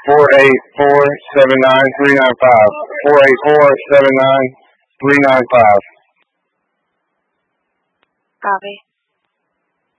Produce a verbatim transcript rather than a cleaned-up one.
four eight four, seven nine three nine five. four eight four, seven nine three nine five. Copy.